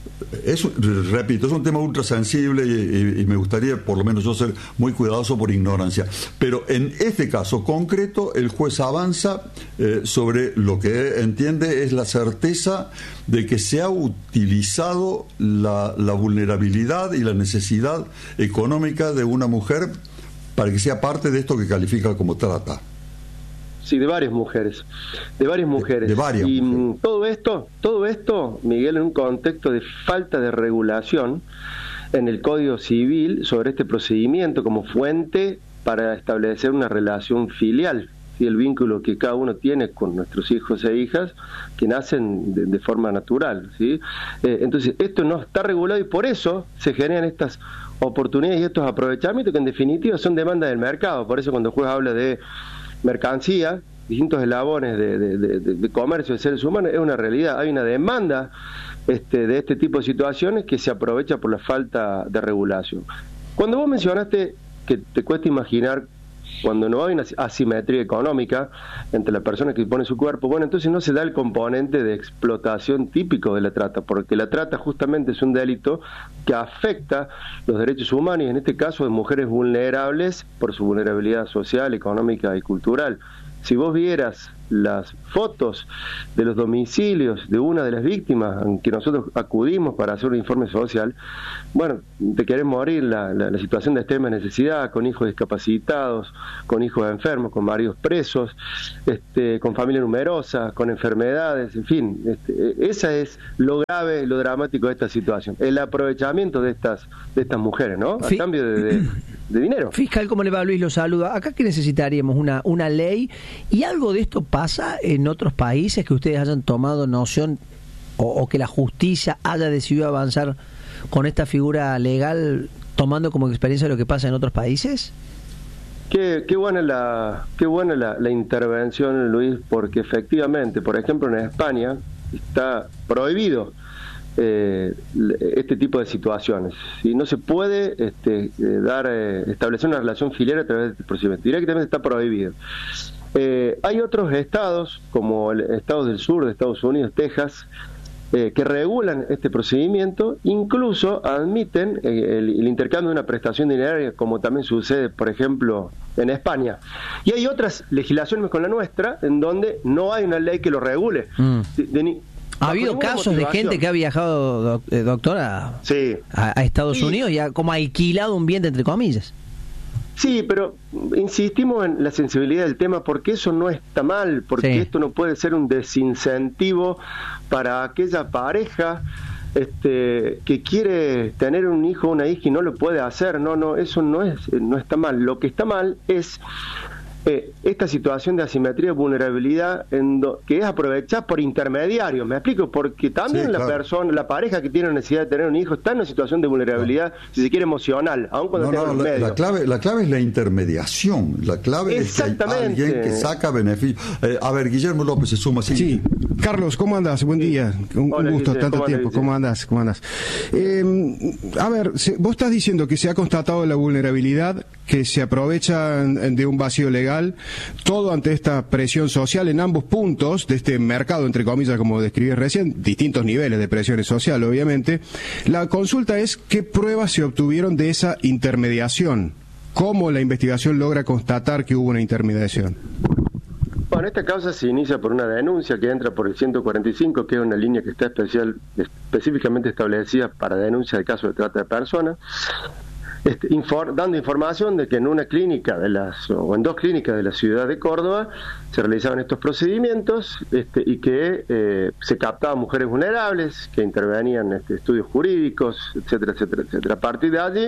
es, repito, es un tema ultra sensible y, y, y me gustaría por lo menos yo ser muy cuidadoso por ignorancia, pero en este caso concreto el juez avanza eh, sobre lo que entiende es la certeza de que se ha utilizado la, la vulnerabilidad y la necesidad económica de una mujer para que sea parte de esto que califica como trata. Sí, de varias mujeres, de varias mujeres. De, de varias y mujeres. todo esto, todo esto, Miguel, en un contexto de falta de regulación en el Código Civil sobre este procedimiento como fuente para establecer una relación filial, ¿sí? El vínculo que cada uno tiene con nuestros hijos e hijas que nacen de, de forma natural, ¿sí? Eh, entonces, esto no está regulado y por eso se generan estas oportunidades y estos aprovechamientos que en definitiva son demandas del mercado. Por eso cuando el juez habla de mercancía, distintos eslabones de, de, de, de comercio de seres humanos, es una realidad. Hay una demanda este, de este tipo de situaciones que se aprovecha por la falta de regulación. Cuando vos mencionaste que te cuesta imaginar Cuando no hay una asimetría económica entre la persona que pone su cuerpo, bueno, entonces no se da el componente de explotación típico de la trata, porque la trata justamente es un delito que afecta los derechos humanos, y en este caso de mujeres vulnerables por su vulnerabilidad social, económica y cultural. Si vos vieras las fotos de los domicilios de una de las víctimas en que nosotros acudimos para hacer un informe social, bueno, te querés morir, la, la, la situación de extrema necesidad, con hijos discapacitados, con hijos enfermos, con maridos presos, este, con familia numerosa, con enfermedades, en fin, este, esa es lo grave, lo dramático de esta situación, el aprovechamiento de estas de estas mujeres, ¿no? A Fi- cambio de, de, de dinero. Fiscal, ¿cómo le va? Luis lo saluda. Acá que necesitaríamos una, una ley, y algo de esto pasa en otros países que ustedes hayan tomado noción o, o que la justicia haya decidido avanzar con esta figura legal, tomando como experiencia lo que pasa en otros países. Qué, qué buena la qué buena la, la intervención, Luis, porque efectivamente, por ejemplo, en España está prohibido eh, este tipo de situaciones. ¿Sí? No se puede este, eh, dar eh, establecer una relación filial a través de este procedimiento. Directamente está prohibido. Eh, hay otros estados, como el estado del sur de Estados Unidos, Texas, eh, que regulan este procedimiento, incluso admiten eh, el, el intercambio de una prestación dineraria, como también sucede, por ejemplo, en España. Y hay otras legislaciones con la nuestra, en donde no hay una ley que lo regule. Mm. De, de ni, ¿Ha habido casos de gente que ha viajado, doc, eh, doctora, sí. a, a Estados sí. Unidos y ha como alquilado un bien, entre comillas? Sí, pero insistimos en la sensibilidad del tema, porque eso no está mal, porque sí. esto no puede ser un desincentivo para aquella pareja este, que quiere tener un hijo o una hija y no lo puede hacer. No, no, eso no es, no está mal. Lo que está mal es eh, esta situación de asimetría de vulnerabilidad en do, que es aprovechada por intermediarios. Me explico, porque también sí, la claro. persona, la pareja que tiene necesidad de tener un hijo está en una situación de vulnerabilidad, no. si se quiere, emocional, aun cuando no, tenga no, un la, medio. La clave, la clave es la intermediación. La clave es que hay alguien que saca beneficio. Eh, a ver, Guillermo López se suma. Sí, sí. Carlos, ¿cómo andas? Buen día. Un, Hola, un gusto, Guille, tanto ¿cómo tiempo. Andas, ¿Cómo andas? ¿Cómo andas? Eh, a ver, se, vos estás diciendo que se ha constatado la vulnerabilidad, que se aprovechan de un vacío legal, todo ante esta presión social en ambos puntos de este mercado, entre comillas, como describí recién, distintos niveles de presión social, obviamente. La consulta es qué pruebas se obtuvieron de esa intermediación, cómo la investigación logra constatar que hubo una intermediación. Bueno, esta causa se inicia por una denuncia que entra por el ciento cuarenta y cinco, que es una línea que está especial, específicamente establecida para denuncia de casos de trata de personas. Este, infor, dando información de que en una clínica de las o en dos clínicas de la ciudad de Córdoba se realizaban estos procedimientos este, y que eh, se captaban mujeres vulnerables, que intervenían este, estudios jurídicos, etcétera, etcétera, etcétera. A partir de allí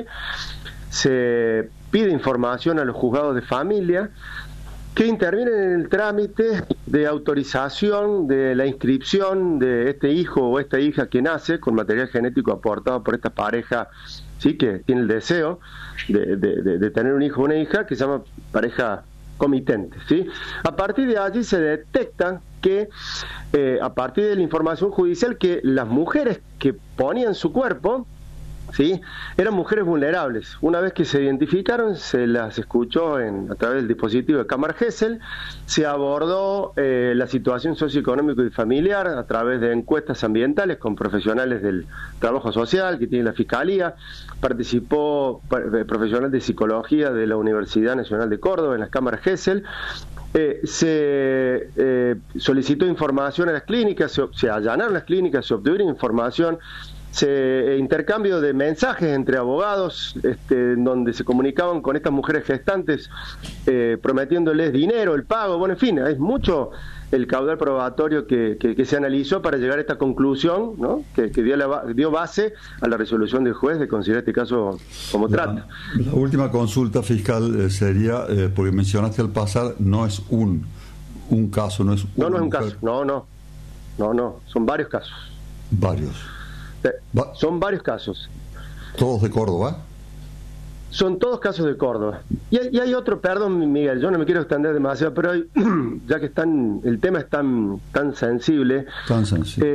se pide información a los juzgados de familia, que intervienen en el trámite de autorización de la inscripción de este hijo o esta hija que nace con material genético aportado por esta pareja, sí, que tiene el deseo de, de, de, de tener un hijo o una hija, que se llama pareja comitente, ¿sí? A partir de allí se detecta que, eh, a partir de la información judicial, que las mujeres que ponían su cuerpo, ¿sí?, eran mujeres vulnerables. Una vez que se identificaron, se las escuchó en, a través del dispositivo de Cámara Gesell, se abordó eh, la situación socioeconómica y familiar a través de encuestas ambientales con profesionales del trabajo social que tiene la Fiscalía, participó profesional de psicología de la Universidad Nacional de Córdoba en las Cámaras Gesell. Eh, se eh, solicitó información a las clínicas, se, se allanaron las clínicas, se obtuvieron información, se intercambio de mensajes entre abogados, este, donde se comunicaban con estas mujeres gestantes eh, prometiéndoles dinero, el pago, bueno, en fin, es mucho el caudal probatorio que, que, que se analizó para llegar a esta conclusión, ¿no?, que, que dio, la, dio base a la resolución del juez de considerar este caso como trata. La, la última consulta, fiscal, eh, sería, eh, porque mencionaste al pasar, no es un, un caso, no es un No, no es un caso, no, no, no, no, son varios casos. Varios. Va. Son varios casos. ¿Todos de Córdoba? Son todos casos de Córdoba. Y hay, y hay otro, perdón, Miguel, yo no me quiero extender demasiado, pero hay, ya que están, el tema es tan tan sensible, tan sensible. Eh,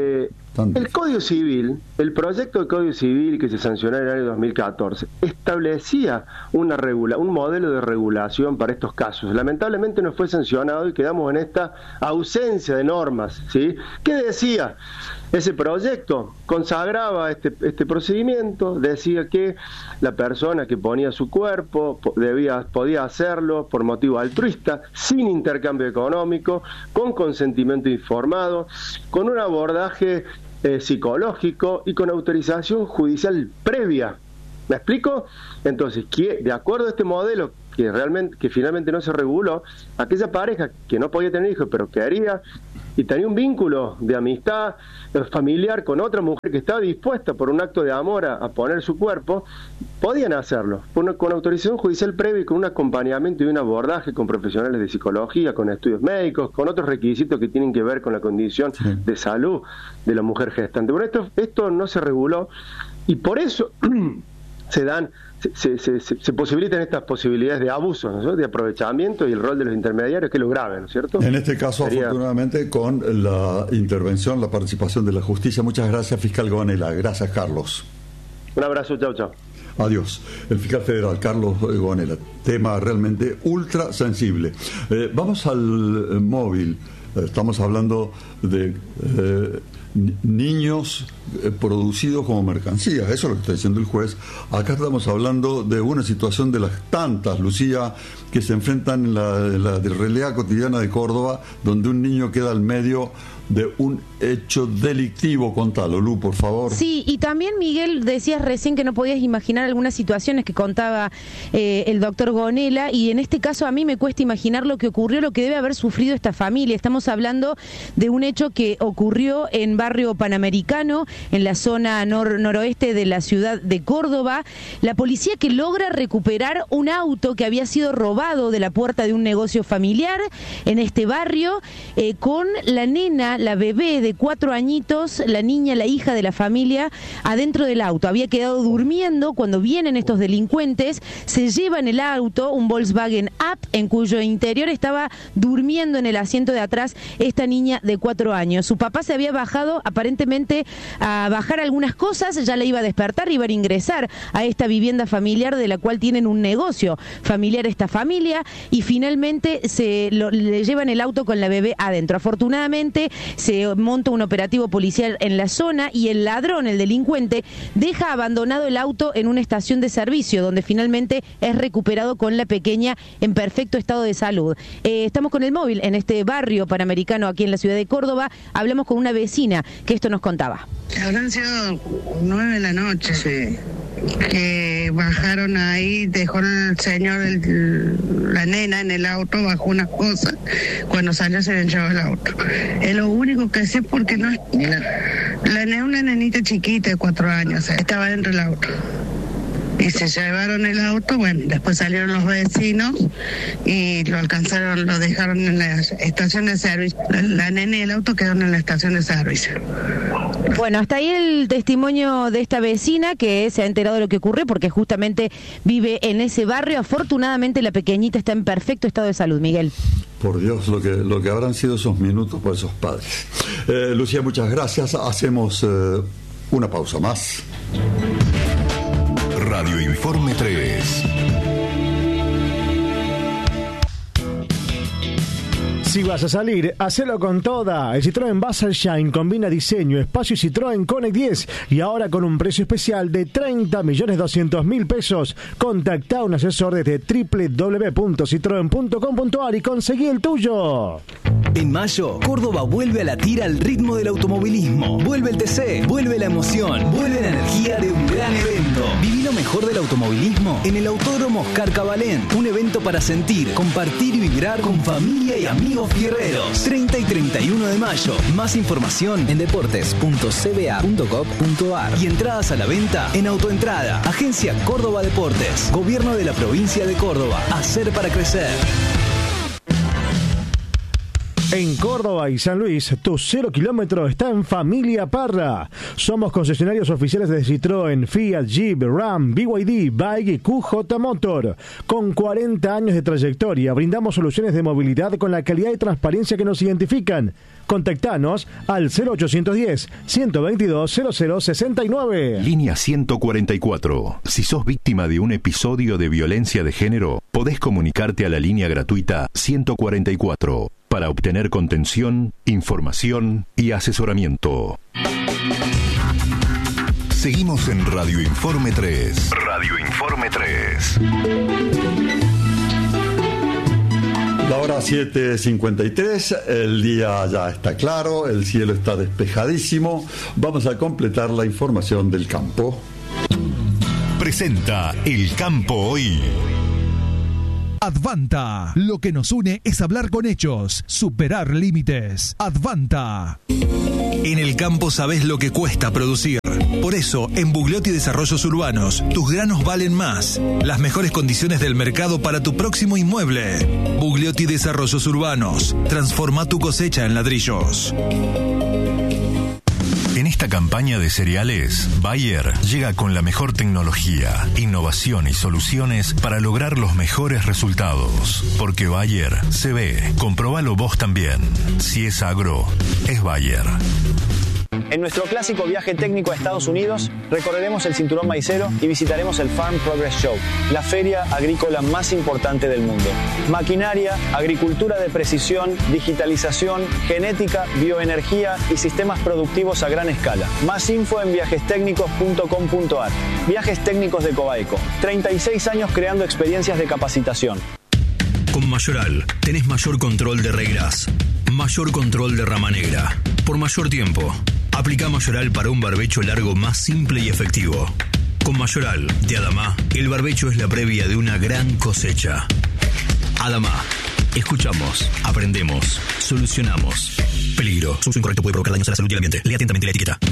El Código Civil, el proyecto de Código Civil que se sancionó en el año dos mil catorce, establecía una regula, un modelo de regulación para estos casos. Lamentablemente no fue sancionado y quedamos en esta ausencia de normas, ¿sí? ¿Qué decía? Ese proyecto consagraba este, este procedimiento, decía que la persona que ponía su cuerpo debía, podía hacerlo por motivo altruista, sin intercambio económico, con consentimiento informado, con un abordaje eh, psicológico y con autorización judicial previa. ¿Me explico? Entonces, que, de acuerdo a este modelo que realmente, que finalmente no se reguló, aquella pareja que no podía tener hijos pero quería y tenía un vínculo de amistad familiar con otra mujer que estaba dispuesta por un acto de amor a, a poner su cuerpo, podían hacerlo, con, con autorización judicial previa y con un acompañamiento y un abordaje con profesionales de psicología, con estudios médicos, con otros requisitos que tienen que ver con la condición sí. de salud de la mujer gestante. Bueno, esto, esto no se reguló y por eso se dan Se, se, se, se posibilitan estas posibilidades de abuso, ¿no? de aprovechamiento y el rol de los intermediarios, que es lo grave, ¿no es cierto? En este caso, Sería... afortunadamente, con la intervención, la participación de la justicia. Muchas gracias, fiscal Gonela. Gracias, Carlos. Un abrazo, chao, chao. Adiós. El fiscal federal, Carlos Gonela. Tema realmente ultra sensible. Eh, vamos al móvil. Eh, estamos hablando de... Eh, niños eh, producidos como mercancías, eso es lo que está diciendo el juez. Acá estamos hablando de una situación de las tantas, Lucía, que se enfrentan en la, en la realidad cotidiana de Córdoba, donde un niño queda al medio de un hecho delictivo. Contalo, Lu, por favor. Sí, y también, Miguel, decías recién que no podías imaginar algunas situaciones que contaba eh, el doctor Gonela, y en este caso a mí me cuesta imaginar lo que ocurrió, lo que debe haber sufrido esta familia. Estamos hablando de un hecho que ocurrió en barrio Panamericano, en la zona nor noroeste de la ciudad de Córdoba. La policía que logra recuperar un auto que había sido robado de la puerta de un negocio familiar en este barrio, eh, con la nena, la bebé de cuatro añitos, la niña, la hija de la familia, adentro del auto. Había quedado durmiendo cuando vienen estos delincuentes, se llevan el auto, un Volkswagen Up, en cuyo interior estaba durmiendo en el asiento de atrás esta niña de cuatro años. Su papá se había bajado aparentemente a bajar algunas cosas, ya le iba a despertar, iba a ingresar a esta vivienda familiar de la cual tienen un negocio familiar esta familia, y finalmente se lo, le llevan el auto con la bebé adentro. Afortunadamente se monta un operativo policial en la zona y el ladrón, el delincuente, deja abandonado el auto en una estación de servicio, donde finalmente es recuperado con la pequeña en perfecto estado de salud. Eh, estamos con el móvil en este barrio Panamericano aquí en la ciudad de Córdoba. Hablamos con una vecina que esto nos contaba. Habrán sido nueve de la noche, sí, que bajaron ahí, dejó el señor el, la nena en el auto, bajó unas cosas, cuando salió se le llevó el auto. Es lo único que sé, porque no es la nena, una nenita chiquita de cuatro años, estaba dentro del auto. Y se llevaron el auto, bueno, después salieron los vecinos y lo alcanzaron, lo dejaron en la estación de servicio. La, la nena y el auto quedaron en la estación de servicio. Bueno, hasta ahí el testimonio de esta vecina que se ha enterado de lo que ocurrió, porque justamente vive en ese barrio. Afortunadamente la pequeñita está en perfecto estado de salud, Miguel. Por Dios, lo que, lo que habrán sido esos minutos para esos padres. Eh, Lucía, muchas gracias. Hacemos eh, una pausa más. Radio Informe tres. Si vas a salir, hacelo con toda. El Citroën Basel Shine combina diseño, espacio y Citroën Connect diez. Y ahora con un precio especial de treinta millones doscientos mil pesos. Contacta a un asesor desde doble u doble u doble u punto citroen punto com punto a r y conseguí el tuyo. En mayo, Córdoba vuelve a latir al ritmo del automovilismo. Vuelve el T C, vuelve la emoción, vuelve la energía de un gran evento. Viví lo mejor del automovilismo en el Autódromo Oscar Cabalén. Un evento para sentir, compartir y vibrar con familia y amigos fierreros. treinta y treinta y uno de mayo. Más información en deportes punto c b a punto gov punto a r y entradas a la venta en Autoentrada. Agencia Córdoba Deportes. Gobierno de la provincia de Córdoba. Hacer para crecer. En Córdoba y San Luis, tu cero kilómetro está en Familia Parra. Somos concesionarios oficiales de Citroën, Fiat, Jeep, Ram, B Y D, Bike y Q J Motor. Con cuarenta años de trayectoria, brindamos soluciones de movilidad con la calidad y transparencia que nos identifican. Contactanos al cero ochocientos diez, ciento veintidós, cero cero sesenta y nueve. Línea ciento cuarenta y cuatro. Si sos víctima de un episodio de violencia de género, podés comunicarte a la línea gratuita ciento cuarenta y cuatro para obtener contención, información y asesoramiento. Seguimos en Radio Informe tres. Radio Informe tres. La hora siete cincuenta y tres, el día ya está claro, el cielo está despejadísimo. Vamos a completar la información del campo. Presenta El Campo Hoy. Advanta. Lo que nos une es hablar con hechos, superar límites. Advanta. En el campo sabés lo que cuesta producir. Por eso, en Bugliotti Desarrollos Urbanos, tus granos valen más. Las mejores condiciones del mercado para tu próximo inmueble. Bugliotti Desarrollos Urbanos. Transforma tu cosecha en ladrillos. En esta campaña de cereales, Bayer llega con la mejor tecnología, innovación y soluciones para lograr los mejores resultados. Porque Bayer se ve. Comprobalo vos también. Si es agro, es Bayer. En nuestro clásico viaje técnico a Estados Unidos, recorreremos el cinturón maicero y visitaremos el Farm Progress Show, la feria agrícola más importante del mundo. Maquinaria, agricultura de precisión, digitalización, genética, bioenergía y sistemas productivos a gran escala. Más info en viajes técnicos punto com punto a r. Viajes Técnicos de Cobaeco. treinta y seis años creando experiencias de capacitación. Con Mayoral tenés mayor control de reglas, mayor control de rama negra, por mayor tiempo. Aplica Mayoral para un barbecho largo más simple y efectivo. Con Mayoral de Adama, el barbecho es la previa de una gran cosecha. Adama, escuchamos, aprendemos, solucionamos. Peligro, su uso incorrecto puede provocar daños a la salud y al ambiente. Lea atentamente la etiqueta.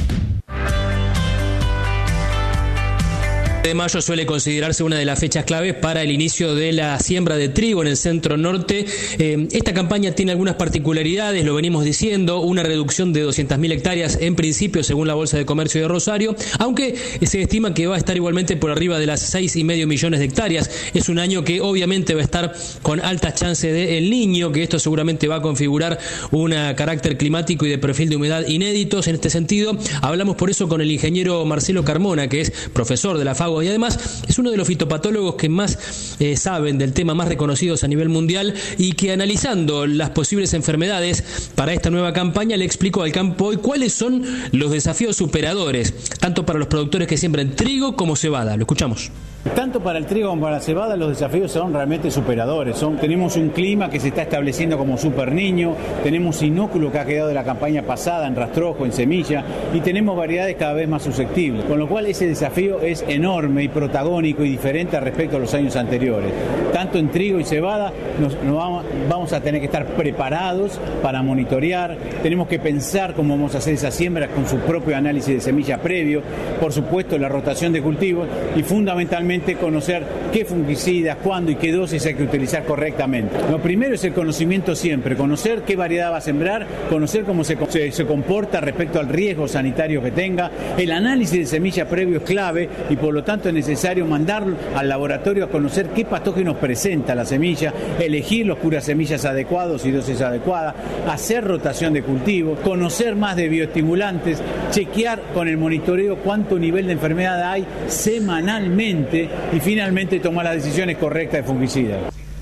De mayo suele considerarse una de las fechas claves para el inicio de la siembra de trigo en el centro norte. Eh, esta campaña tiene algunas particularidades, lo venimos diciendo, una reducción de doscientas mil hectáreas en principio según la Bolsa de Comercio de Rosario, aunque se estima que va a estar igualmente por arriba de las seis y medio millones de hectáreas. Es un año que obviamente va a estar con altas chances de El Niño, que esto seguramente va a configurar un carácter climático y de perfil de humedad inéditos. En este sentido, hablamos por eso con el ingeniero Marcelo Carmona, que es profesor de la FAO y además es uno de los fitopatólogos que más eh, saben del tema, más reconocidos a nivel mundial, y que analizando las posibles enfermedades para esta nueva campaña le explicó al Campo Hoy cuáles son los desafíos superadores, tanto para los productores que siembran trigo como cebada. Lo escuchamos. Tanto para el trigo como para la cebada los desafíos son realmente superadores. Son, tenemos un clima que se está estableciendo como super niño, tenemos inóculo que ha quedado de la campaña pasada en rastrojo, en semilla, y tenemos variedades cada vez más susceptibles. Con lo cual ese desafío es enorme y protagónico y diferente respecto a los años anteriores. Tanto en trigo y cebada nos, nos vamos, vamos a tener que estar preparados para monitorear, tenemos que pensar cómo vamos a hacer esas siembras con su propio análisis de semilla previo, por supuesto la rotación de cultivos y fundamentalmente conocer qué fungicidas, cuándo y qué dosis hay que utilizar correctamente. Lo primero es el conocimiento siempre, conocer qué variedad va a sembrar, conocer cómo se, se, se comporta respecto al riesgo sanitario que tenga. El análisis de semilla previo es clave y por lo tanto es necesario mandarlo al laboratorio a conocer qué patógenos presenta la semilla, elegir los curasemillas adecuados y dosis adecuadas, hacer rotación de cultivos, conocer más de bioestimulantes, chequear con el monitoreo cuánto nivel de enfermedad hay semanalmente y finalmente tomar las decisiones correctas de fungicidas.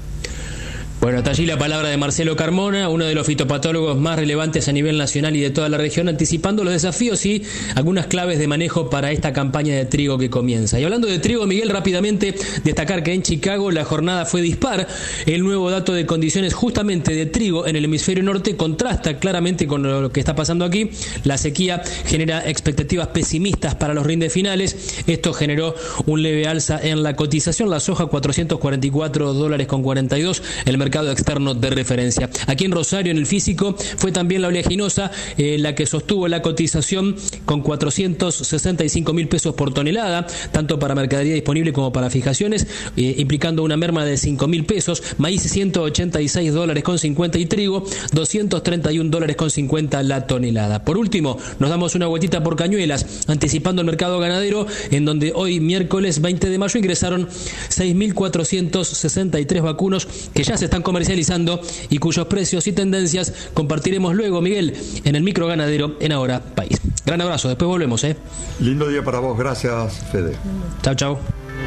Bueno, hasta allí la palabra de Marcelo Carmona, uno de los fitopatólogos más relevantes a nivel nacional y de toda la región, anticipando los desafíos y algunas claves de manejo para esta campaña de trigo que comienza. Y hablando de trigo, Miguel, rápidamente destacar que en Chicago la jornada fue dispar. El nuevo dato de condiciones justamente de trigo en el hemisferio norte contrasta claramente con lo que está pasando aquí. La sequía genera expectativas pesimistas para los rindes finales. Esto generó un leve alza en la cotización. La soja cuatrocientos cuarenta y cuatro dólares con cuarenta y dos. El mercado mercado externo de referencia. Aquí en Rosario, en el físico, fue también la oleaginosa eh, la que sostuvo la cotización con cuatrocientos sesenta y cinco mil pesos por tonelada, tanto para mercadería disponible como para fijaciones, eh, implicando una merma de cinco mil pesos. Maíz ciento ochenta y seis dólares con cincuenta y trigo doscientos treinta y un dólares con cincuenta la tonelada. Por último, nos damos una vueltita por Cañuelas, anticipando el mercado ganadero, en donde hoy miércoles veinte de mayo ingresaron seis mil cuatrocientos sesenta y tres vacunos que ya se están comercializando y cuyos precios y tendencias compartiremos luego, Miguel, en el micro ganadero en Ahora País. Gran abrazo, después volvemos, ¿eh? Lindo día para vos, gracias, Fede. Chao, chao.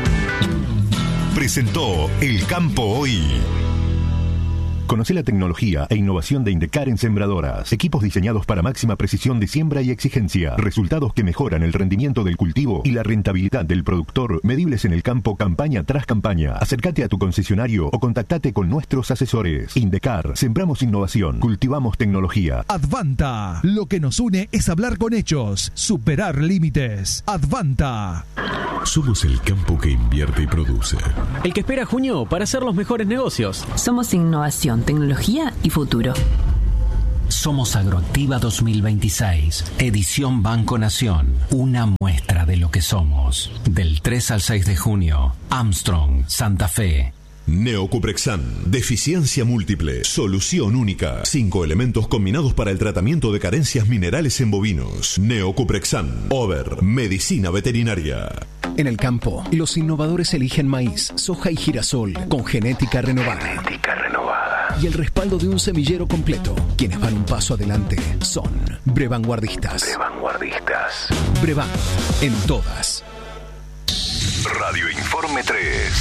Presentó El Campo Hoy. Conoce la tecnología e innovación de Indecar en sembradoras. Equipos diseñados para máxima precisión de siembra y exigencia. Resultados que mejoran el rendimiento del cultivo y la rentabilidad del productor, medibles en el campo campaña tras campaña. Acércate a tu concesionario o contactate con nuestros asesores. Indecar, sembramos innovación, cultivamos tecnología. Advanta, lo que nos une es hablar con hechos, superar límites. Advanta. Somos el campo que invierte y produce. El que espera junio para hacer los mejores negocios. Somos innovación, tecnología y futuro. Somos Agroactiva dos mil veintiséis, edición Banco Nación. Una muestra de lo que somos. Del tres al seis de junio, Armstrong, Santa Fe. Neocuprexan, deficiencia múltiple, solución única. Cinco elementos combinados para el tratamiento de carencias minerales en bovinos. Neocuprexan, Over, medicina veterinaria. En el campo, los innovadores eligen maíz, soja y girasol con genética renovada. Genética renovada. Y el respaldo de un semillero completo. Quienes van un paso adelante son Brevanguardistas. Brevanguardistas. Brevan, en todas. Radio Informe tres.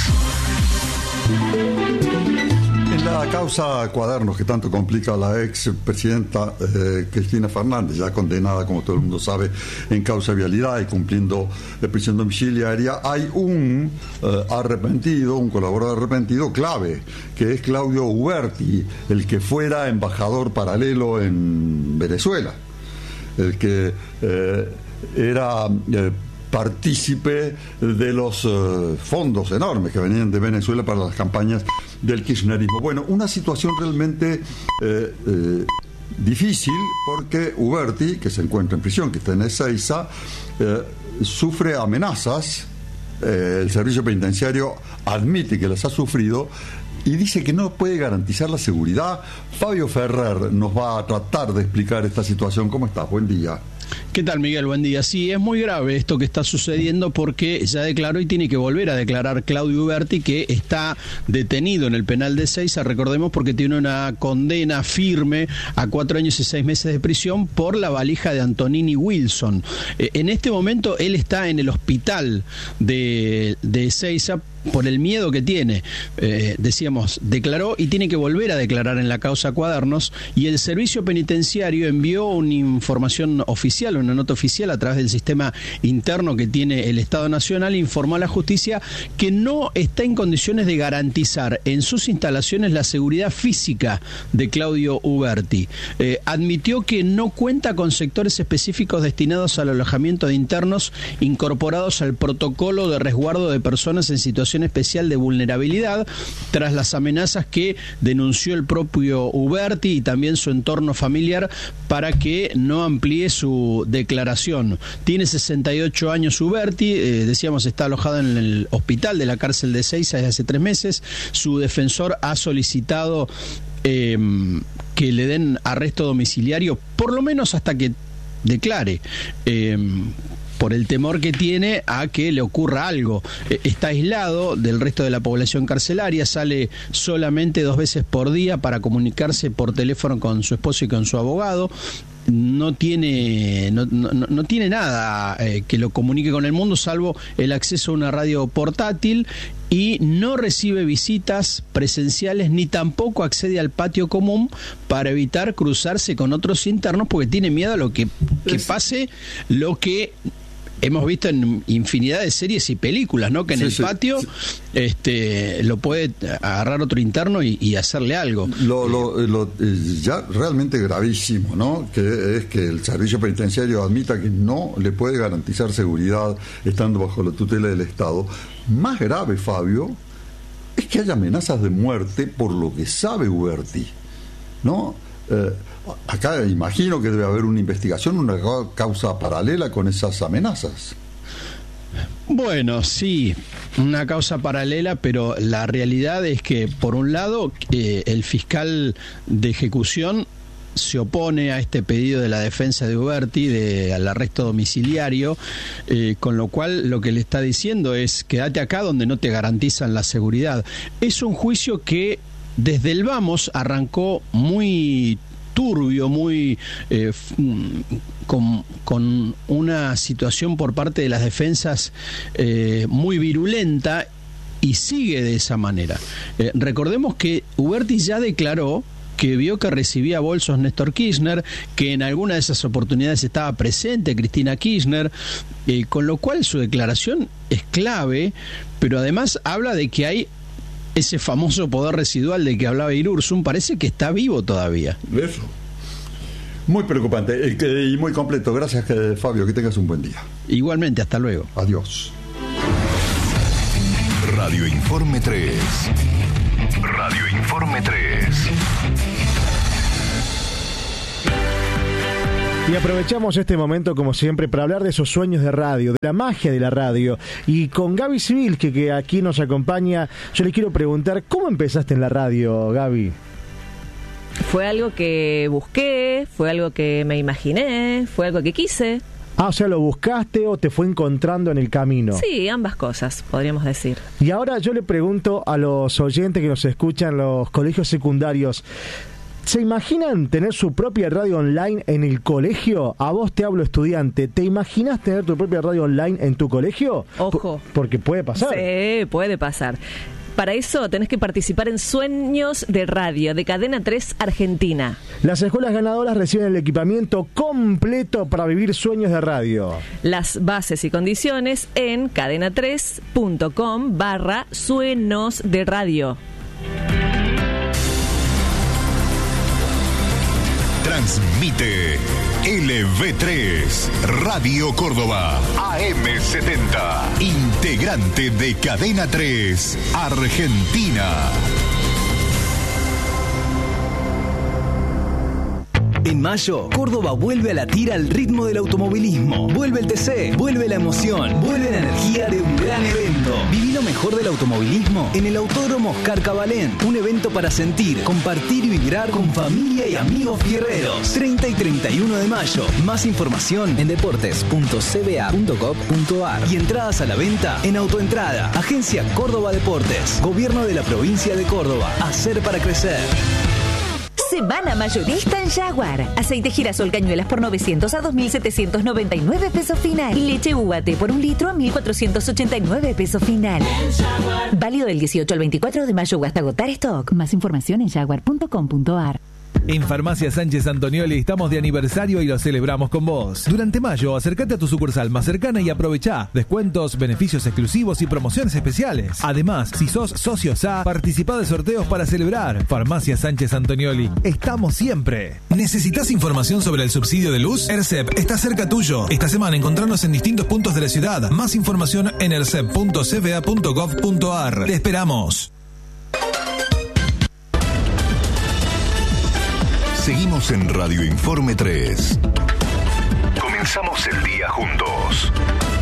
En la causa Cuadernos, que tanto complica a la ex presidenta eh, Cristina Fernández, ya condenada, como todo el mundo sabe, en causa de vialidad y cumpliendo eh, prisión domiciliaria, hay un eh, arrepentido, un colaborador arrepentido clave, que es Claudio Uberti, el que fuera embajador paralelo en Venezuela, el que eh, era... Eh, partícipe de los uh, fondos enormes que venían de Venezuela para las campañas del kirchnerismo. Bueno, una situación realmente eh, eh, difícil, porque Uberti, que se encuentra en prisión, que está en Ezeiza, eh, sufre amenazas. Eh, el servicio penitenciario admite que las ha sufrido y dice que no puede garantizar la seguridad. Fabio Ferrer nos va a tratar de explicar esta situación. ¿Cómo estás? Buen día. ¿Qué tal, Miguel? Buen día. Sí, es muy grave esto que está sucediendo, porque ya declaró y tiene que volver a declarar Claudio Uberti, que está detenido en el penal de Ezeiza, recordemos, porque tiene una condena firme a cuatro años y seis meses de prisión por la valija de Antonini Wilson. Eh, en este momento él está en el hospital de, de Ezeiza por el miedo que tiene. Eh, decíamos, declaró y tiene que volver a declarar en la causa Cuadernos, y el servicio penitenciario envió una información oficial, una nota oficial a través del sistema interno que tiene el Estado Nacional. Informó a la justicia que no está en condiciones de garantizar en sus instalaciones la seguridad física de Claudio Uberti. Eh, admitió que no cuenta con sectores específicos destinados al alojamiento de internos incorporados al protocolo de resguardo de personas en situación especial de vulnerabilidad, tras las amenazas que denunció el propio Uberti y también su entorno familiar para que no amplíe su declaración. Tiene sesenta y ocho años Uberti, eh, decíamos, está alojado en el hospital de la cárcel de Ezeiza desde hace tres meses. Su defensor ha solicitado eh, que le den arresto domiciliario, por lo menos hasta que declare, eh, por el temor que tiene a que le ocurra algo. Eh, está aislado del resto de la población carcelaria, sale solamente dos veces por día para comunicarse por teléfono con su esposo y con su abogado. No tiene, no, no, no tiene nada eh, que lo comunique con el mundo, salvo el acceso a una radio portátil, y no recibe visitas presenciales ni tampoco accede al patio común para evitar cruzarse con otros internos, porque tiene miedo a lo que, que pase lo que hemos visto en infinidad de series y películas, ¿no? Que en sí, el sí, patio sí. este lo puede agarrar otro interno y, y hacerle algo. Lo, lo, lo ya realmente gravísimo, ¿no? Que es que el servicio penitenciario admita que no le puede garantizar seguridad estando bajo la tutela del Estado. Más grave, Fabio, es que haya amenazas de muerte por lo que sabe Uberti, ¿no? Eh, acá imagino que debe haber una investigación, una causa paralela con esas amenazas. Bueno, sí, una causa paralela, pero la realidad es que, por un lado, eh, el fiscal de ejecución se opone a este pedido de la defensa de Uberti, de, al arresto domiciliario, eh, con lo cual lo que le está diciendo es: quédate acá donde no te garantizan la seguridad. Es un juicio que desde el vamos arrancó muy turbio, muy eh, con, con una situación por parte de las defensas eh, muy virulenta, y sigue de esa manera. Eh, recordemos que Uberti ya declaró que vio que recibía bolsos Néstor Kirchner, que en alguna de esas oportunidades estaba presente Cristina Kirchner, eh, con lo cual su declaración es clave, pero además habla de que hay ese famoso poder residual del que hablaba Irurzun, parece que está vivo todavía. Eso. Muy preocupante y muy completo. Gracias, Fabio, que tengas un buen día. Igualmente, hasta luego. Adiós. Radio Informe tres. Radio Informe tres. Y aprovechamos este momento, como siempre, para hablar de esos sueños de radio, de la magia de la radio. Y con Gaby Civil, que, que aquí nos acompaña, yo le quiero preguntar, ¿cómo empezaste en la radio, Gaby? Fue algo que busqué, fue algo que me imaginé, fue algo que quise. Ah, o sea, ¿lo buscaste o te fue encontrando en el camino? Sí, ambas cosas, podríamos decir. Y ahora yo le pregunto a los oyentes que nos escuchan en los colegios secundarios, ¿se imaginan tener su propia radio online en el colegio? A vos te hablo, estudiante. ¿Te imaginas tener tu propia radio online en tu colegio? Ojo. Porque puede pasar. Sí, puede pasar. Para eso tenés que participar en Sueños de Radio, de Cadena tres Argentina. Las escuelas ganadoras reciben el equipamiento completo para vivir sueños de radio. Las bases y condiciones en cadena tres punto com barra sueños de radio. Transmite L V tres, Radio Córdoba, A M setenta, integrante de Cadena tres, Argentina. En mayo, Córdoba vuelve a latir al ritmo del automovilismo. Vuelve el T C, vuelve la emoción, vuelve la energía de un gran evento. Viví lo mejor del automovilismo en el Autódromo Oscar Cabalén. Un evento para sentir, compartir y vibrar con familia y amigos fierreros. treinta y treinta y uno de mayo. Más información en deportes punto c b a punto gov punto a r y entradas a la venta en Autoentrada. Agencia Córdoba Deportes. Gobierno de la provincia de Córdoba. Hacer para crecer. Semana mayorista en Jaguar. Aceite girasol cañuelas por novecientos a dos mil setecientos noventa y nueve pesos final. Leche U A T por un litro a mil cuatrocientos ochenta y nueve pesos final. Válido del dieciocho al veinticuatro de mayo o hasta agotar stock. Más información en jaguar punto com punto a r. En Farmacia Sánchez Antonioli estamos de aniversario y lo celebramos con vos. Durante mayo, acércate a tu sucursal más cercana y aprovechá descuentos, beneficios exclusivos y promociones especiales. Además, si sos socio S A, participá de sorteos para celebrar. Farmacia Sánchez Antonioli, estamos siempre. ¿Necesitas información sobre el subsidio de luz? ERCEP está cerca tuyo. Esta semana encontrarnos en distintos puntos de la ciudad. Más información en ercep punto c b a punto gov punto a r. Te esperamos. Seguimos en Radio Informe tres. Comenzamos el día juntos.